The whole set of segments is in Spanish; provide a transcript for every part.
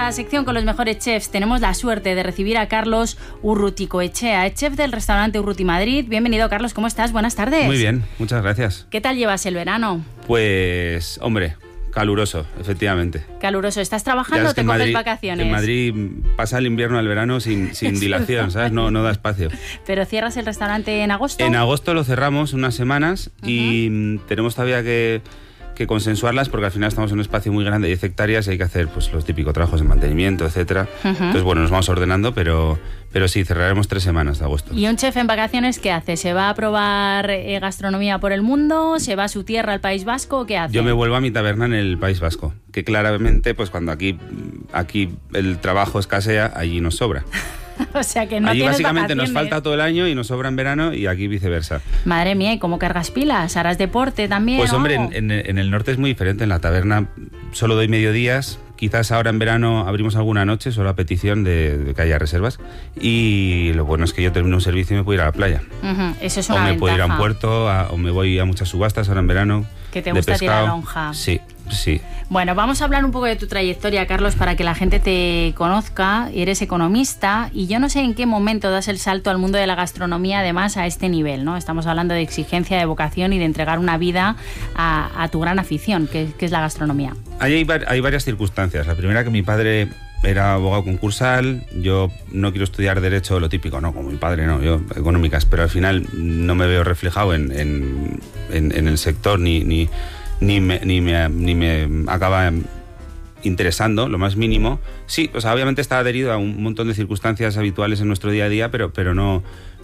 nuestra sección con los mejores chefs tenemos la suerte de recibir a Carlos Urruticoetxea, chef del restaurante Urruti Madrid. Bienvenido, Carlos, ¿cómo estás? Buenas tardes. Muy bien, muchas gracias. ¿Qué tal llevas el verano? Pues, hombre, caluroso, efectivamente. Caluroso. ¿Estás trabajando o te coges vacaciones? En Madrid pasa el invierno al verano sin dilación, ¿sabes? No da espacio. ¿Pero cierras el restaurante en agosto? En agosto lo cerramos unas semanas y tenemos todavía que consensuarlas porque al final estamos en un espacio muy grande, 10 hectáreas, y hay que hacer pues los típicos trabajos de mantenimiento, etcétera. Entonces, bueno, nos vamos ordenando, pero sí, cerraremos 3 semanas de agosto. ¿Y un chef en vacaciones qué hace? ¿Se va a probar gastronomía por el mundo? ¿Se va a su tierra, al País Vasco? ¿O qué hace? Yo me vuelvo a mi taberna en el País Vasco, que claramente, pues cuando aquí el trabajo escasea, allí nos sobra. O sea que no allí tienes básicamente vacaciones. Nos falta todo el año y nos sobra en verano, y aquí viceversa. Madre mía, ¿y cómo cargas pilas? ¿Harás deporte también? Pues hombre, en el norte es muy diferente. En la taberna solo doy mediodías. Quizás ahora en verano abrimos alguna noche, solo a petición de que haya reservas. Y lo bueno es que yo termino un servicio y me puedo ir a la playa. Eso es una ventaja. O me puedo ir a un puerto, o me voy a muchas subastas ahora en verano. Que te gusta tirar lonja. Sí. Bueno, vamos a hablar un poco de tu trayectoria, Carlos, para que la gente te conozca. Eres economista y yo no sé en qué momento das el salto al mundo de la gastronomía, además a este nivel, ¿no? Estamos hablando de exigencia, de vocación y de entregar una vida a tu gran afición, que es la gastronomía. Hay varias circunstancias. La primera, que mi padre era abogado concursal. Yo no quiero estudiar Derecho, lo típico, no, como mi padre, no, yo económicas, pero al final no me veo reflejado en el sector ni me acaba interesando lo más mínimo. Sí, o sea, obviamente está adherido a un montón de circunstancias habituales en nuestro día a día, pero no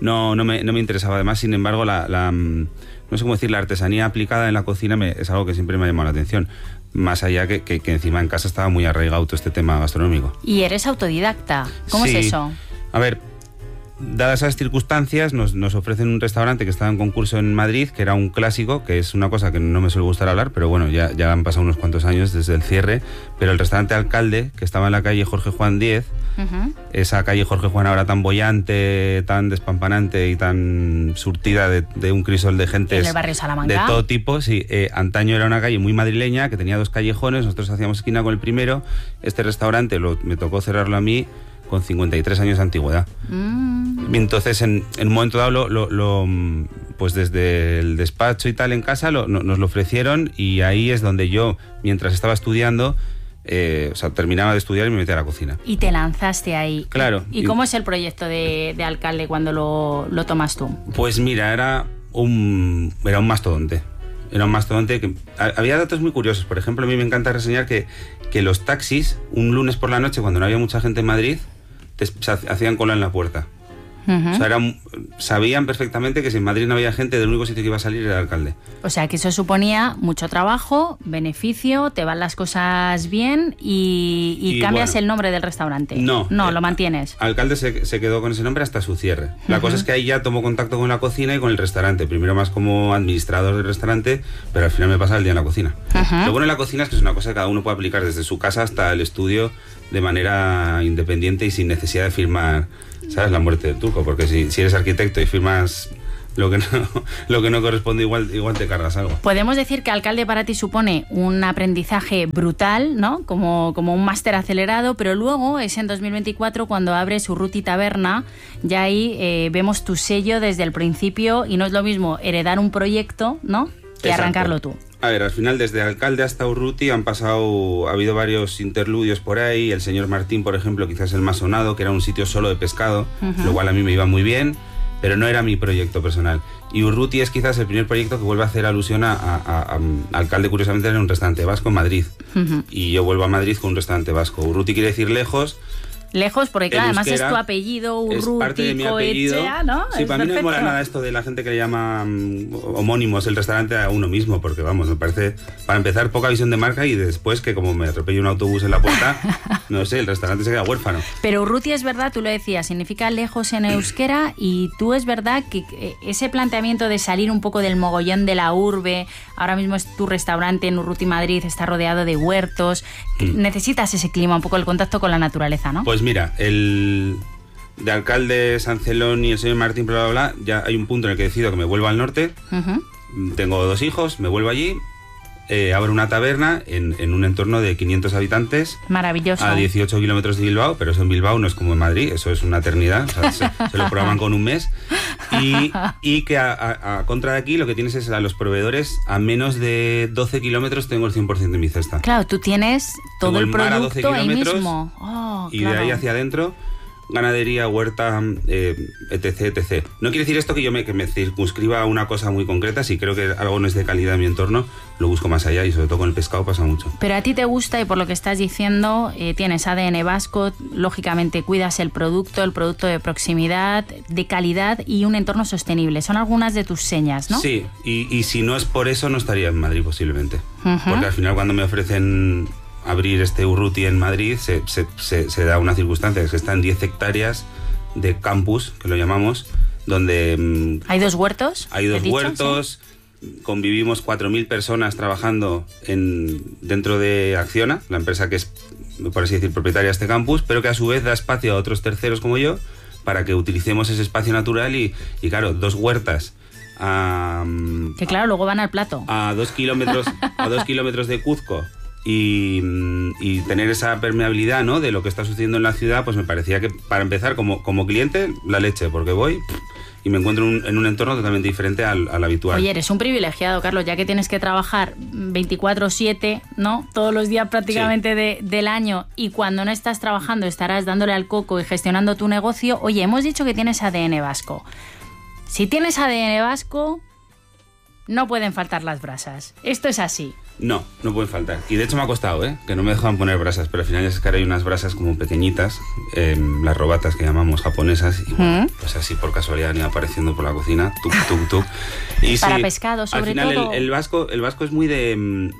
me interesaba. Además, sin embargo, no sé cómo decir, la artesanía aplicada en la cocina es algo que siempre me ha llamado la atención. Más allá que encima en casa estaba muy arraigado todo este tema gastronómico. ¿Y eres autodidacta? ¿Cómo es eso? A ver, dadas esas circunstancias, nos ofrecen un restaurante que estaba en concurso en Madrid, que era un clásico, que es una cosa que no me suele gustar hablar, pero bueno, ya han pasado unos cuantos años desde el cierre, pero el restaurante Alcalde, que estaba en la calle Jorge Juan 10, esa calle Jorge Juan ahora tan bollante, tan despampanante y tan surtida de un crisol de gente en el barrio Salamanca, de todo tipo, sí. Antaño era una calle muy madrileña, que tenía 2 callejones, nosotros hacíamos esquina con el primero. Este restaurante me tocó cerrarlo a mí con 53 años de antigüedad. Y entonces, en un momento dado, pues desde el despacho y tal en casa, nos lo ofrecieron, y ahí es donde yo, mientras estaba estudiando, terminaba de estudiar y me metí a la cocina. Y te lanzaste ahí. Claro. ¿Y cómo es el proyecto de Alcalde cuando lo tomas tú? Pues mira, era un mastodonte. Era un mastodonte que había datos muy curiosos. Por ejemplo, a mí me encanta reseñar que los taxis, un lunes por la noche, cuando no había mucha gente en Madrid, hacían cola en la puerta. O sea, sabían perfectamente que si en Madrid no había gente, del único sitio que iba a salir era el Alcalde. O sea, que eso suponía mucho trabajo, beneficio, te van las cosas bien y cambias, bueno, el nombre del restaurante. No, lo mantienes. Alcalde se quedó con ese nombre hasta su cierre. La cosa es que ahí ya tomó contacto con la cocina y con el restaurante. Primero más como administrador del restaurante, pero al final me pasaba el día en la cocina. Lo bueno de la cocina es que es una cosa que cada uno puede aplicar desde su casa hasta el estudio de manera independiente y sin necesidad de firmar, ¿sabes?, la muerte del turco, porque si eres arquitecto y firmas lo que no corresponde, igual te cargas algo. Podemos decir que Alcalde para ti supone un aprendizaje brutal, ¿no? Como un máster acelerado, pero luego es en 2024 cuando abres Urruti Taberna, ya ahí vemos tu sello desde el principio, y no es lo mismo heredar un proyecto, ¿no?, que Exacto. Arrancarlo tú. A ver, al final desde Alcalde hasta Urruti ha habido varios interludios por ahí. El señor Martín, por ejemplo, quizás el más sonado, que era un sitio solo de pescado, lo cual a mí me iba muy bien, pero no era mi proyecto personal. Y Urruti es quizás el primer proyecto que vuelve a hacer alusión a Alcalde, curiosamente, era un restaurante vasco en Madrid. Y yo vuelvo a Madrid con un restaurante vasco. Urruti quiere decir lejos. Lejos, porque claro, además es tu apellido, Urruti, es parte de mi apellido, ¿no? Sí, es para mí no me mola perfecto. nada esto de la gente que le llama homónimos el restaurante a uno mismo, porque vamos, me parece, para empezar, poca visión de marca, y después que como me atropelle un autobús en la puerta, no sé, el restaurante se queda huérfano. Pero Urruti, es verdad, tú lo decías, significa lejos en euskera, y tú es verdad que ese planteamiento de salir un poco del mogollón de la urbe, ahora mismo es tu restaurante en Urruti Madrid, está rodeado de huertos, necesitas ese clima, un poco el contacto con la naturaleza, ¿no? Pues mira, de Alcalde, San Celón y el señor Martín, bla, bla, bla, ya hay un punto en el que decido que me vuelvo al norte. Tengo 2 hijos, me vuelvo allí. abro una taberna en un entorno de 500 habitantes. Maravilloso. A 18 kilómetros de Bilbao, pero eso en Bilbao no es como en Madrid, eso es una eternidad, o sea, se lo programan con un mes. Y que a contra de aquí lo que tienes es a los proveedores a menos de 12 kilómetros tengo el 100% de mi cesta. Claro, tú tienes todo el producto ahí mismo. Y de ahí hacia adentro, ganadería, huerta, etc. No quiere decir esto que yo me circunscriba a una cosa muy concreta. Si creo que algo no es de calidad en mi entorno, lo busco más allá, y sobre todo con el pescado pasa mucho. Pero a ti te gusta, y por lo que estás diciendo, tienes ADN vasco, lógicamente cuidas el producto de proximidad, de calidad y un entorno sostenible. Son algunas de tus señas, ¿no? Sí, y si no es por eso no estaría en Madrid posiblemente. Porque al final cuando me ofrecen abrir este Urruti en Madrid se da una circunstancia, es que están 10 hectáreas de campus, que lo llamamos, donde... ¿Hay 2 huertos? Hay 2 huertos, ¿sí? Convivimos 4.000 personas trabajando dentro de Acciona, la empresa que es, por así decir, propietaria de este campus, pero que a su vez da espacio a otros terceros como yo, para que utilicemos ese espacio natural y claro, 2 huertas que claro, luego van al plato. A 2 kilómetros de Cuzco, y tener esa permeabilidad, ¿no?, de lo que está sucediendo en la ciudad, pues me parecía que para empezar como cliente la leche, porque voy y me encuentro en un entorno totalmente diferente al habitual. Oye, eres un privilegiado, Carlos, ya que tienes que trabajar 24/7, ¿no?, todos los días prácticamente del año, y cuando no estás trabajando estarás dándole al coco y gestionando tu negocio. Oye, hemos dicho que tienes ADN vasco. Si tienes ADN vasco, no pueden faltar las brasas. Esto es así. No pueden faltar. Y de hecho me ha costado, que no me dejaban poner brasas, pero al final es que ahora hay unas brasas como pequeñitas, las robatas que llamamos japonesas, y bueno, pues así por casualidad han ido apareciendo por la cocina, tuk. Y para pescado, sobre todo. Al final el vasco es muy de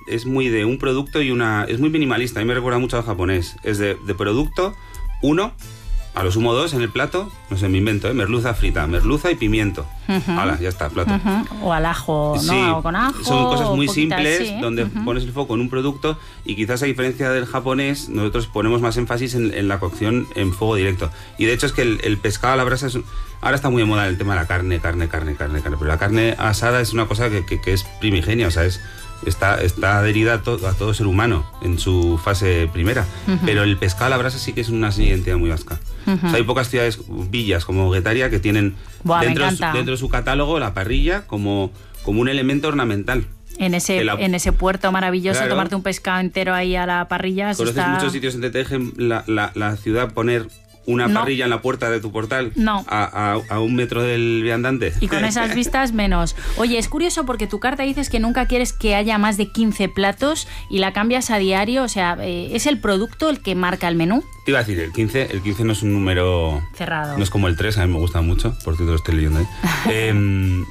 un producto y es muy minimalista. A mí me recuerda mucho al japonés. Es de producto, uno, a lo sumo 2 en el plato, no sé, me invento, merluza frita, merluza y pimiento. Hala, ya está, plato. O al ajo, ¿no? Sí, o con ajo. son cosas muy simples, así, donde pones el foco en un producto, y quizás a diferencia del japonés, nosotros ponemos más énfasis en la cocción en fuego directo. Y de hecho es que el pescado a la brasa ahora está muy de moda el tema de la carne, pero la carne asada es una cosa que es primigenia, o sea, está adherida a todo ser humano en su fase primera. Pero el pescado a la brasa sí que es una identidad muy vasca. O sea, hay pocas ciudades, villas como Guetaria, que tienen dentro de su catálogo la parrilla como un elemento ornamental. En ese puerto maravilloso, claro, tomarte un pescado entero ahí a la parrilla. ¿Conoces muchos sitios donde te dejen la ciudad poner una parrilla en la puerta de tu portal? No. A 1 metro del viandante. Y con esas vistas menos. Oye, es curioso porque tu carta dices que nunca quieres que haya más de 15 platos y la cambias a diario. O sea, ¿es el producto el que marca el menú? Te iba a decir, el 15 no es un número cerrado. No es como el 3, a mí me gusta mucho, por cierto lo estoy leyendo ahí.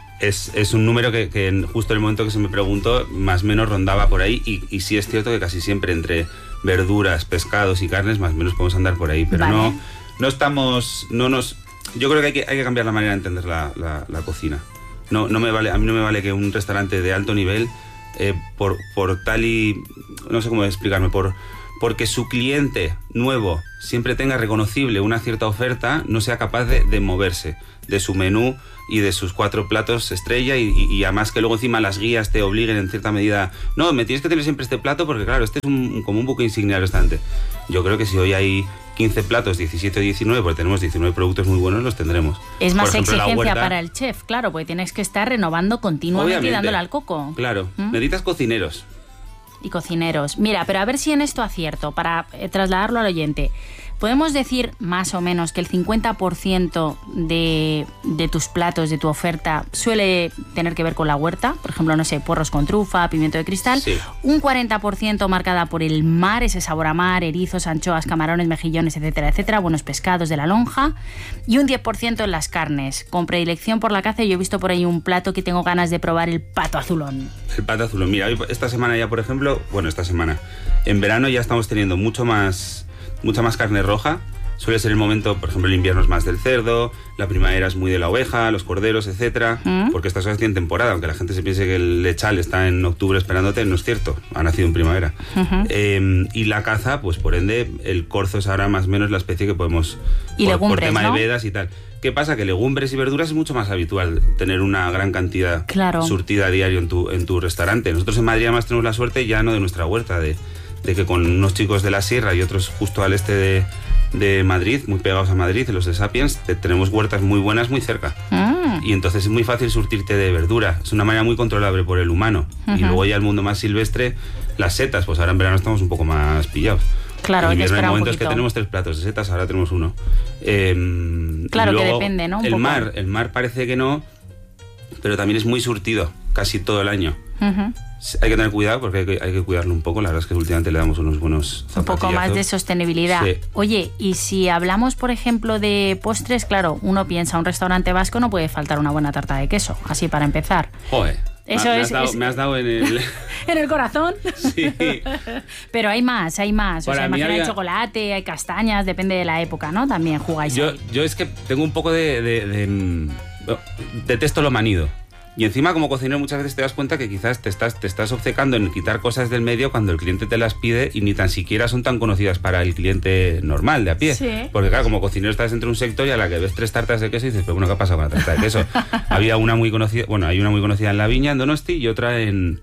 Es un número que justo en el momento que se me preguntó, más o menos rondaba por ahí, y sí es cierto que casi siempre entre verduras, pescados y carnes, más o menos podemos andar por ahí, pero vale. Yo creo que hay que cambiar la manera de entender la cocina. A mí no me vale que un restaurante de alto nivel, por tal y... no sé cómo explicarme, porque su cliente nuevo siempre tenga reconocible una cierta oferta, no sea capaz de moverse de su menú y de sus 4 platos estrella, y además que luego encima las guías te obliguen en cierta medida, no, me tienes que tener siempre este plato porque claro, este es como un buque insignia del restaurante. Yo creo que si hoy hay 15 platos, 17 o 19, porque tenemos 19 productos muy buenos, los tendremos. Es más exigencia para el chef, claro, porque tienes que estar renovando continuamente. Obviamente, y dándole al coco. Claro, necesitas cocineros. Y cocineros. Mira, pero a ver si en esto acierto, para trasladarlo al oyente. Podemos decir más o menos que el 50% de tus platos, de tu oferta, suele tener que ver con la huerta. Por ejemplo, no sé, puerros con trufa, pimiento de cristal. Sí. Un 40% marcada por el mar, ese sabor a mar, erizos, anchoas, camarones, mejillones, etcétera, etcétera. Buenos pescados de la lonja. Y un 10% en las carnes, con predilección por la caza. Yo he visto por ahí un plato que tengo ganas de probar, el pato azulón. El pato azulón. Mira, esta semana ya, por ejemplo, en verano ya estamos teniendo mucha más carne roja, suele ser el momento, por ejemplo, el invierno es más del cerdo, la primavera es muy de la oveja, los corderos, etcétera, porque estas cosas tienen temporada, aunque la gente se piense que el lechal está en octubre esperándote, no es cierto, ha nacido en primavera. Y la caza, pues por ende, el corzo es ahora más o menos la especie que podemos, y por tema ¿no? de vedas y tal. ¿Qué pasa? Que legumbres y verduras es mucho más habitual tener una gran cantidad surtida a diario en tu restaurante. Nosotros en Madrid además tenemos la suerte, ya no de nuestra huerta, de que con unos chicos de la sierra y otros justo al este de Madrid, muy pegados a Madrid, los de Sapiens, tenemos huertas muy buenas muy cerca. Y entonces es muy fácil surtirte de verdura. Es una manera muy controlable por el humano. Y luego ya el mundo más silvestre, las setas, pues ahora en verano estamos un poco más pillados. Claro, en hay que invierno hay esperar momentos que tenemos 3 platos de setas, ahora tenemos 1. Claro, que depende, ¿no? El mar parece que no, pero también es muy surtido casi todo el año. Hay que tener cuidado porque hay que cuidarlo un poco. La verdad es que últimamente le damos unos buenos zapatillazos. Un poco más de sostenibilidad. Sí. Oye, y si hablamos, por ejemplo, de postres, claro, uno piensa, un restaurante vasco no puede faltar una buena tarta de queso, así para empezar. Joder. Eso me has dado en el... ¿En el corazón? Sí. Pero hay más. O sea, imagina hay chocolate, hay castañas, depende de la época, ¿no? También jugáis ahí. Yo es que tengo un poco detesto lo manido. Y encima, como cocinero, muchas veces te das cuenta que quizás te estás obcecando en quitar cosas del medio cuando el cliente te las pide y ni tan siquiera son tan conocidas para el cliente normal, de a pie. Sí. Porque claro, como cocinero estás entre un sector y a la que ves 3 tartas de queso y dices, pero bueno, ¿qué ha pasado con la tarta de queso? Había una muy conocida, hay una muy conocida en La Viña, en Donosti, y otra en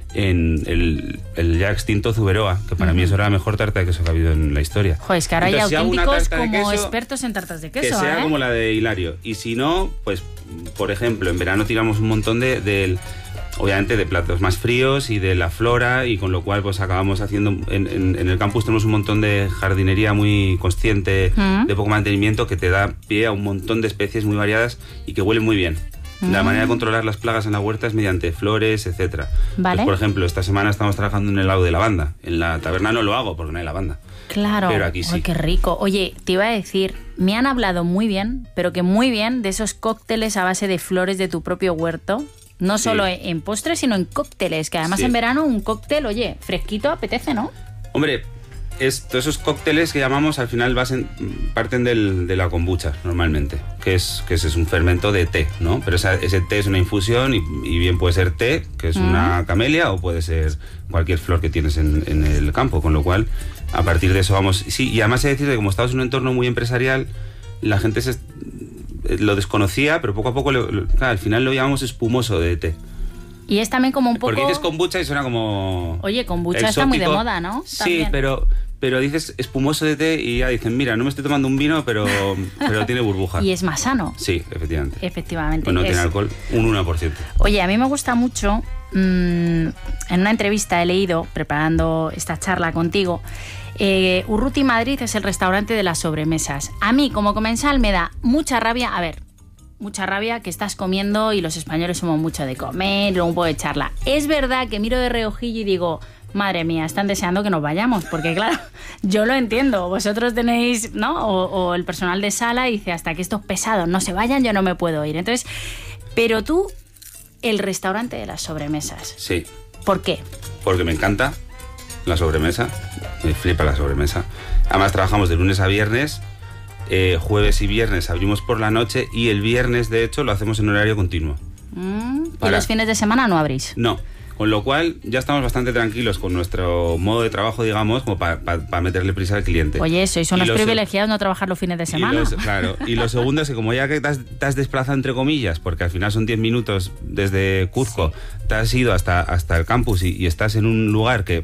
el ya extinto Zuberoa, que para mí es ahora la mejor tarta de queso que ha habido en la historia. Joder, es que ahora hay auténticos como queso, expertos en tartas de queso. Que sea como la de Hilario. Y si no, pues, por ejemplo, en verano tiramos un montón obviamente de platos más fríos y de la flora, y con lo cual pues acabamos haciendo en el campus tenemos un montón de jardinería muy consciente, de poco mantenimiento, que te da pie a un montón de especies muy variadas y que huelen muy bien. La manera de controlar las plagas en la huerta es mediante flores, etcétera. Vale. Pues, por ejemplo, esta semana estamos trabajando en el helado de lavanda. En la taberna no lo hago porque no hay lavanda. Claro. Pero aquí sí. Ay, qué rico. Oye, te iba a decir, me han hablado muy bien, pero que muy bien, de esos cócteles a base de flores de tu propio huerto. No solo en postres, sino en cócteles, que además en verano un cóctel, oye, fresquito apetece, ¿no? Hombre, todos esos cócteles que llamamos al final parten de la kombucha normalmente, que es un fermento de té, ¿no? Pero ese té es una infusión y bien puede ser té, que es una camelia, o puede ser cualquier flor que tienes en el campo, con lo cual a partir de eso vamos... Sí, y además he de decir que como estamos en un entorno muy empresarial, la gente lo desconocía, pero poco a poco al final lo llamamos espumoso de té. Y es también como un poco... Porque dices kombucha y suena como... Oye, kombucha está muy de moda, ¿no? Sí, pero dices espumoso de té y ya dicen, mira, no me estoy tomando un vino, pero tiene burbuja. Y es más sano. Sí, efectivamente. Efectivamente. Pues no tiene alcohol, un 1%. Oye, a mí me gusta mucho, en una entrevista he leído, preparando esta charla contigo, Urruti Madrid es el restaurante de las sobremesas. A mí, como comensal, me da mucha rabia, mucha rabia que estás comiendo y los españoles somos mucho de comer, luego un poco de charla. Es verdad que miro de reojillo y digo, madre mía, están deseando que nos vayamos, porque claro, yo lo entiendo, vosotros tenéis, ¿no? O el personal de sala dice, hasta que estos pesados no se vayan, yo no me puedo ir. Entonces, pero tú, el restaurante de las sobremesas. Sí. ¿Por qué? Porque me encanta la sobremesa, me flipa la sobremesa. Además trabajamos de lunes a viernes, jueves y viernes abrimos por la noche y el viernes, de hecho, lo hacemos en horario continuo. ¿Y los fines de semana no abrís? No. Con lo cual ya estamos bastante tranquilos con nuestro modo de trabajo, digamos, como para meterle prisa al cliente. Oye, sois unos privilegiados no trabajar los fines de semana. Claro, y lo segundo es que como ya que te has desplazado entre comillas, porque al final son 10 minutos desde Cuzco, te has ido hasta el campus y estás en un lugar que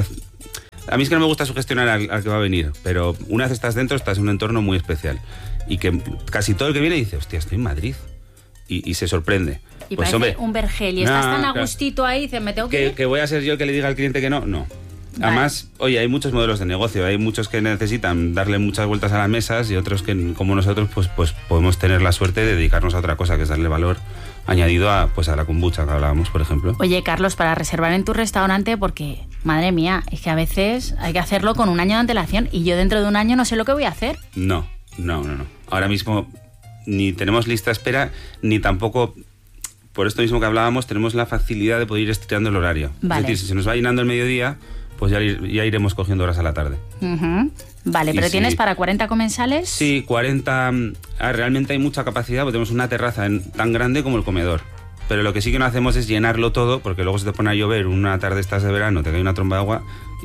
a mí es que no me gusta sugestionar al que va a venir, pero una vez estás dentro estás en un entorno muy especial y que casi todo el que viene dice, hostia, estoy en Madrid y se sorprende. Y pues, parece hombre, un vergel y estás tan a gustito ahí, dices, me tengo que ir. ¿Que voy a ser yo el que le diga al cliente que no? No. Vale. Además, oye, hay muchos modelos de negocio, hay muchos que necesitan darle muchas vueltas a las mesas y otros que, como nosotros, pues podemos tener la suerte de dedicarnos a otra cosa, que es darle valor añadido a la kombucha que hablábamos, por ejemplo. Oye, Carlos, para reservar en tu restaurante, porque, madre mía, es que a veces hay que hacerlo con un año de antelación y yo dentro de un año no sé lo que voy a hacer. No. Ahora mismo ni tenemos lista de espera, ni tampoco... Por esto mismo que hablábamos, tenemos la facilidad de poder ir estirando el horario. Vale. Es decir, si se nos va llenando el mediodía, pues ya iremos cogiendo horas a la tarde. Vale, pero ¿tienes para 40 comensales? Sí, 40. Realmente hay mucha capacidad, porque tenemos una terraza tan grande como el comedor. Pero lo que sí que no hacemos es llenarlo todo, porque luego se te pone a llover una tarde estás de verano, te cae una tromba de agua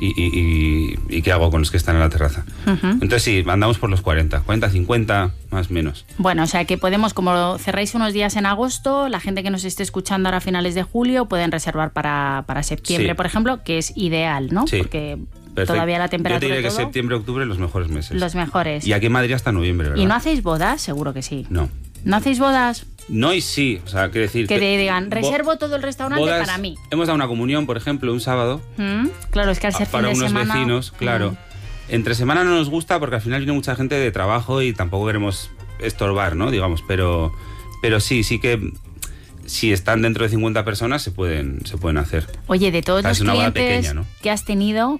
y ¿qué hago con los que están en la terraza? Entonces sí, andamos por los 40, 50, más o menos. Bueno, o sea que podemos, como cerráis unos días en agosto, la gente que nos esté escuchando ahora a finales de julio pueden reservar para septiembre, por ejemplo, que es ideal, ¿no? Sí. Porque Perfecto. Todavía la temperatura. Yo te diría que septiembre, octubre, los mejores meses. Los mejores. Y aquí en Madrid hasta noviembre, ¿verdad? ¿Y no hacéis bodas? Seguro que sí. No. ¿No hacéis bodas? No y sí, o sea, quiero decir... Que te digan, reservo todo el restaurante bodas, para mí. Hemos dado una comunión, por ejemplo, un sábado. Claro, es que al ser para fin de unos semana, vecinos, claro. Entre semana no nos gusta porque al final viene mucha gente de trabajo y tampoco queremos estorbar, ¿no? Digamos, pero sí que... Si están dentro de 50 personas, se pueden hacer. Oye, de todos los clientes pequeña, ¿no? que has tenido,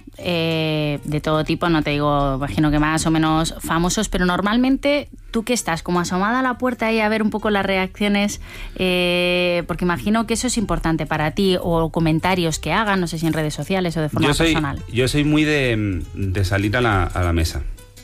de todo tipo, no te digo, imagino que más o menos famosos, pero normalmente, tú que estás como asomada a la puerta y a ver un poco las reacciones, porque imagino que eso es importante para ti, o comentarios que hagan, no sé si en redes sociales o de forma personal. Yo soy muy de salir a la mesa.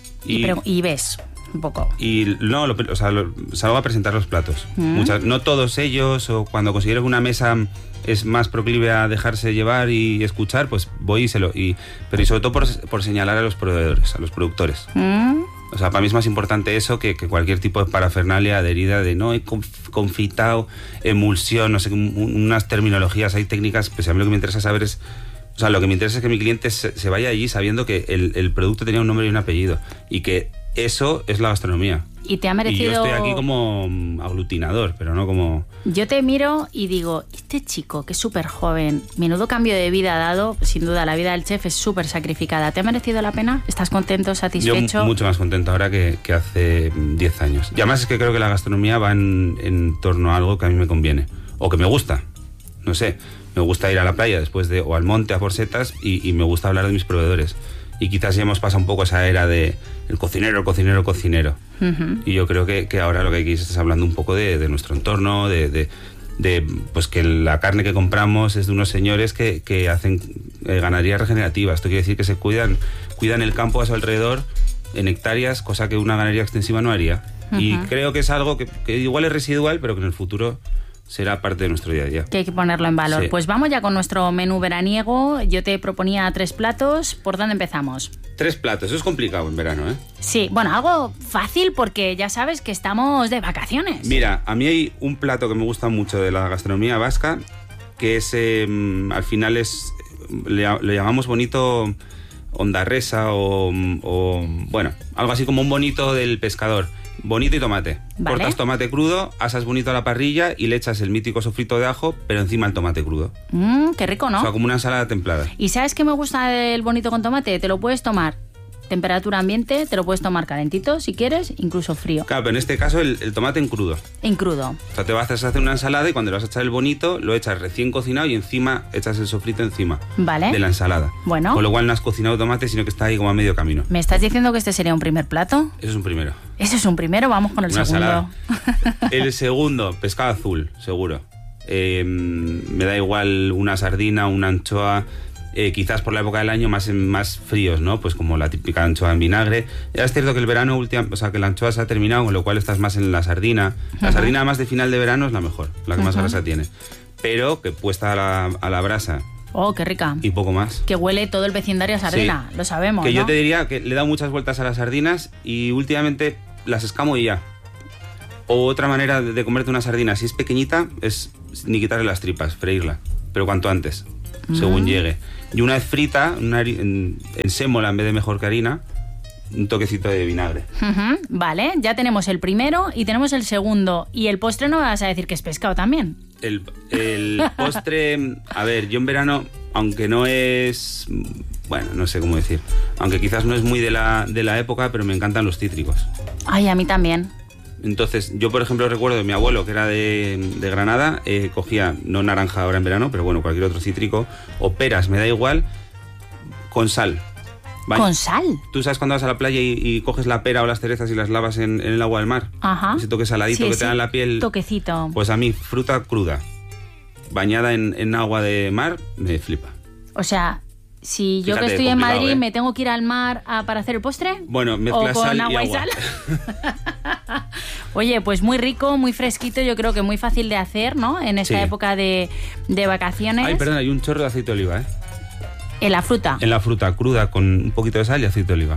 Y ves... un poco. Y no, salgo a presentar los platos. No todos ellos, o cuando considero que una mesa es más proclive a dejarse llevar y escuchar, pues voy pero sobre todo por señalar a los proveedores, a los productores. O sea, para mí es más importante eso que cualquier tipo de parafernalia adherida de no, he confitado, emulsión, no sé, unas terminologías, hay técnicas, pues a mí lo que me interesa saber es... O sea, lo que me interesa es que mi cliente se vaya allí sabiendo que el producto tenía un nombre y un apellido y que eso es la gastronomía. Y te ha merecido... Y yo estoy aquí como aglutinador, pero no como... Yo te miro y digo, este chico que es súper joven, menudo cambio de vida ha dado, sin duda la vida del chef es súper sacrificada. ¿Te ha merecido la pena? ¿Estás contento, satisfecho? Yo mucho más contento ahora que hace 10 años. Y además es que creo que la gastronomía va en torno a algo que a mí me conviene, o que me gusta, no sé. Me gusta ir a la playa o al monte a por setas y me gusta hablar de mis proveedores. Y quizás ya hemos pasado un poco esa era de el cocinero. Y yo creo que ahora lo que hay que ir es hablando un poco de nuestro entorno, de pues que la carne que compramos es de unos señores que hacen ganadería regenerativa. Esto quiere decir que se cuidan el campo a su alrededor en hectáreas, cosa que una ganadería extensiva no haría. Y creo que es algo que igual es residual, pero que en el futuro... será parte de nuestro día a día. Que hay que ponerlo en valor. Sí. Pues vamos ya con nuestro menú veraniego. Yo te proponía 3 platos. ¿Por dónde empezamos? 3 platos. Eso es complicado en verano, ¿eh? Sí, bueno, algo fácil porque ya sabes que estamos de vacaciones. Mira, a mí hay un plato que me gusta mucho de la gastronomía vasca, que es, al final le llamamos bonito ondarresa o bueno, algo así como un bonito del pescador. Bonito y tomate. Vale. Cortas tomate crudo, asas bonito a la parrilla y le echas el mítico sofrito de ajo, pero encima el tomate crudo. Qué rico, ¿no? O sea, como una ensalada templada. ¿Y sabes qué me gusta del bonito con tomate? Te lo puedes tomar temperatura ambiente, te lo puedes tomar calentito si quieres, incluso frío. Claro, pero en este caso el tomate en crudo. En crudo. O sea, te vas a hacer una ensalada y cuando le vas a echar el bonito, lo echas recién cocinado y encima echas el sofrito encima de la ensalada. Bueno. Con lo cual no has cocinado tomate, sino que está ahí como a medio camino. ¿Me estás diciendo que este sería un primer plato? Eso es un primero. Eso es un primero, vamos con el segundo. Ensalada. El segundo, pescado azul, seguro. Me da igual una sardina, una anchoa... quizás por la época del año más fríos, ¿no? Pues como la típica anchoa en vinagre. Ya es cierto que el verano o sea, que la anchoa se ha terminado, con lo cual estás más en la sardina. La sardina además de final de verano es la mejor, la que más grasa tiene. Pero que puesta a la brasa. Oh, qué rica. Y poco más. Que huele todo el vecindario a sardina, sí. Lo sabemos, que ¿no? Yo te diría que le he dado muchas vueltas a las sardinas y últimamente las escamo y ya. O otra manera de comerte una sardina, si es pequeñita, es ni quitarle las tripas, freírla. Pero cuanto antes, según llegue. Y una vez frita, en sémola en vez de mejor que harina, un toquecito de vinagre. Vale, ya tenemos el primero y tenemos el segundo. Y el postre no vas a decir que es pescado también. El postre, a ver, yo en verano, aunque no es... Bueno, no sé cómo decir. Aunque quizás no es muy de la época, pero me encantan los cítricos. Ay, a mí también. Entonces, yo por ejemplo recuerdo de mi abuelo, que era de Granada, cogía, no naranja ahora en verano, pero bueno, cualquier otro cítrico, o peras, me da igual, con sal. ¿Vale? ¿Con sal? Tú sabes cuando vas a la playa y coges la pera o las cerezas y las lavas en el agua del mar. Ajá. Ese toque saladito que te da en la piel. Toquecito. Pues a mí, fruta cruda, bañada en agua de mar, me flipa. O sea, Si yo Fíjate, que estoy en Madrid, ¿eh? ¿me tengo que ir al mar para hacer el postre? Bueno, mezclas ¿O con sal agua y y agua. sal? Oye, pues muy rico, muy fresquito, yo creo que muy fácil de hacer, ¿no? En esta Sí. época de vacaciones. Ay, perdón, hay un chorro de aceite de oliva, ¿eh? En la fruta. En la fruta cruda con un poquito de sal y aceite de oliva.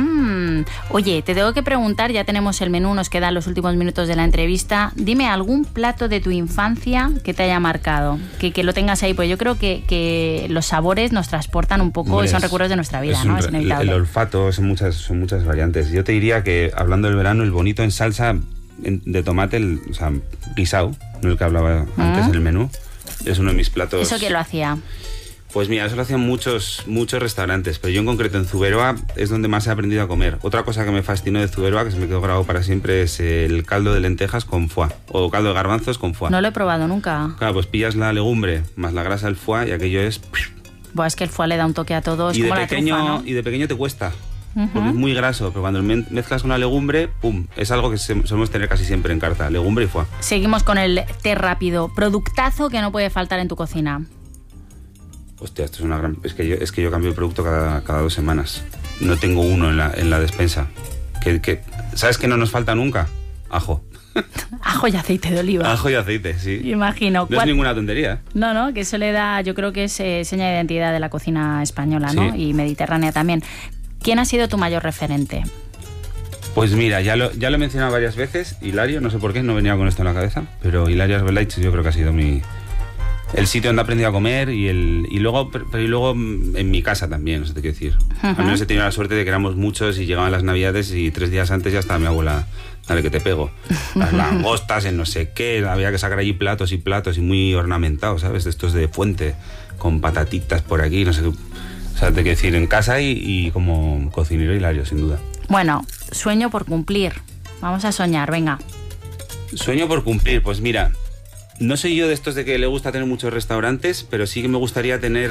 Oye, te tengo que preguntar, ya tenemos el menú, nos quedan los últimos minutos de la entrevista. Dime algún plato de tu infancia que te haya marcado, que lo tengas ahí, pues yo creo que los sabores nos transportan un poco. Hombre, y son recuerdos de nuestra vida, ¿no? Es el inevitable. olfato, son muchas variantes. Yo te diría que, hablando del verano, el bonito en salsa de tomate, o sea, guisao, no el que hablaba antes en el menú, es uno de mis platos. ¿Eso quién lo hacía? Pues mira, eso lo hacían muchos restaurantes, pero yo en concreto en Zuberoa es donde más he aprendido a comer. Otra cosa que me fascinó de Zuberoa, que se me quedó grabado para siempre, es el caldo de lentejas con foie, o caldo de garbanzos con foie. No lo he probado nunca. Claro, pues pillas la legumbre más la grasa del foie y aquello es... Buah, es que el foie le da un toque a todo, es y, como la trufa, ¿no? y de pequeño te cuesta, porque es muy graso, pero cuando mezclas con la legumbre, ¡pum! Es algo que solemos tener casi siempre en carta, legumbre y foie. Seguimos con el té rápido. Productazo que no puede faltar en tu cocina. Hostia, esto es una gran... Es que yo cambio de producto cada 2 semanas. No tengo uno en la despensa. ¿Sabes qué no nos falta nunca? Ajo. Ajo y aceite de oliva. Ajo y aceite, sí. Imagino. No es ninguna tontería. No, que eso le da, yo creo que es seña de identidad de la cocina española, ¿no? Sí. Y mediterránea también. ¿Quién ha sido tu mayor referente? Pues mira, ya lo he mencionado varias veces. Hilario, no sé por qué, no venía con esto en la cabeza, pero Hilario Arbelaich yo creo que ha sido el sitio donde he aprendido a comer y luego en mi casa también, eso te quiero decir. Al menos he tenido la suerte de que éramos muchos y llegaban las navidades y 3 días antes ya estaba mi abuela, dale que te pego. Las langostas, en no sé qué, había que sacar allí platos y muy ornamentados, ¿sabes? Estos de fuente, con patatitas por aquí, no sé qué. O sea, te quiero decir, en casa y como cocinero Hilario, sin duda. Bueno, sueño por cumplir. Vamos a soñar, venga. Sueño por cumplir, pues mira... No soy yo de estos de que le gusta tener muchos restaurantes, pero sí que me gustaría tener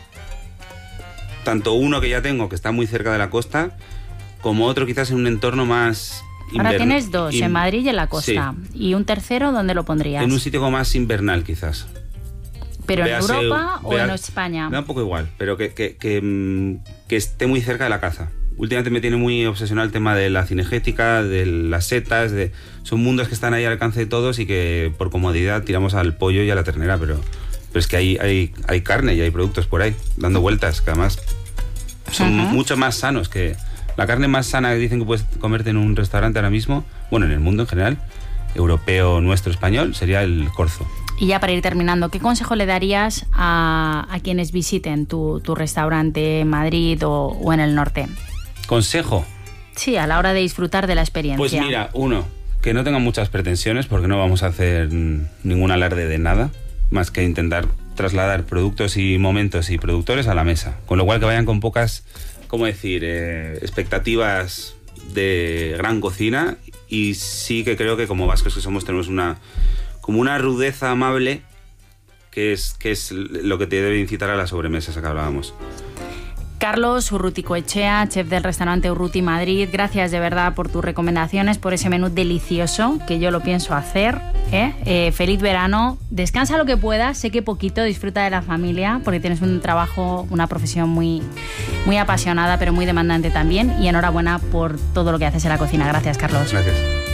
tanto uno que ya tengo, que está muy cerca de la costa, como otro quizás en un entorno más invernal. Ahora tienes 2, en Madrid y en la costa. Sí. ¿Y un tercero dónde lo pondrías? En un sitio como más invernal quizás. ¿Pero Véase, en Europa o en España? Me da un poco igual, pero que esté muy cerca de la caza. Últimamente me tiene muy obsesionado el tema de la cinegética, de las setas, son mundos que están ahí al alcance de todos y que por comodidad tiramos al pollo y a la ternera, pero es que hay carne y hay productos por ahí, dando vueltas, que además son mucho más sanos que... La carne más sana que dicen que puedes comerte en un restaurante ahora mismo, bueno, en el mundo en general, europeo, nuestro, español, sería el corzo. Y ya para ir terminando, ¿qué consejo le darías a quienes visiten tu restaurante en Madrid o en el norte? ¿Consejo? Sí, a la hora de disfrutar de la experiencia. Pues mira, uno, que no tengan muchas pretensiones porque no vamos a hacer ningún alarde de nada, más que intentar trasladar productos y momentos y productores a la mesa. Con lo cual que vayan con pocas, ¿cómo decir?, expectativas de gran cocina, y sí que creo que como vascos que somos tenemos como una rudeza amable que es lo que te debe incitar a las sobremesas a que hablábamos. Carlos Urruticoechea, chef del restaurante Urruti Madrid, gracias de verdad por tus recomendaciones, por ese menú delicioso que yo lo pienso hacer. Feliz verano, descansa lo que puedas, sé que poquito, disfruta de la familia porque tienes un trabajo, una profesión muy, muy apasionada pero muy demandante también, y enhorabuena por todo lo que haces en la cocina. Gracias, Carlos. Gracias.